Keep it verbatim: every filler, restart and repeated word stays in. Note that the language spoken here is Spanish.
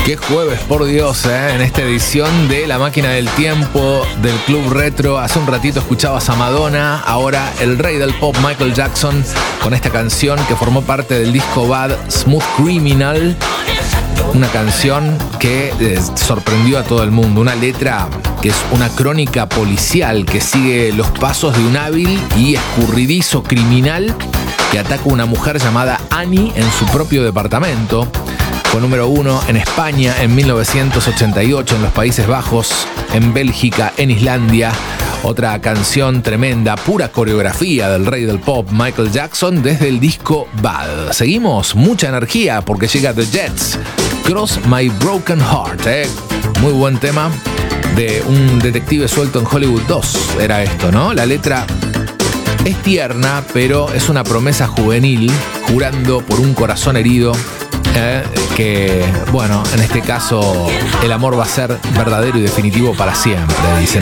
Qué jueves, por Dios, ¿eh? En esta edición de La Máquina del Tiempo del Club Retro. Hace un ratito escuchabas a Madonna, ahora el rey del pop Michael Jackson con esta canción que formó parte del disco Bad, Smooth Criminal. Una canción que eh, sorprendió a todo el mundo. Una letra que es una crónica policial que sigue los pasos de un hábil y escurridizo criminal que ataca a una mujer llamada Annie en su propio departamento. Fue número uno en España en mil novecientos ochenta y ocho, en los Países Bajos, en Bélgica, en Islandia. Otra canción tremenda, pura coreografía del rey del pop Michael Jackson desde el disco Bad. Seguimos, mucha energía porque llega The Jets, Cross My Broken Heart. ¿eh? Muy buen tema de un detective suelto en Hollywood dos. Era esto, ¿no? La letra es tierna, pero es una promesa juvenil, jurando por un corazón herido. Eh, que, bueno, en este caso el amor va a ser verdadero y definitivo para siempre, dicen.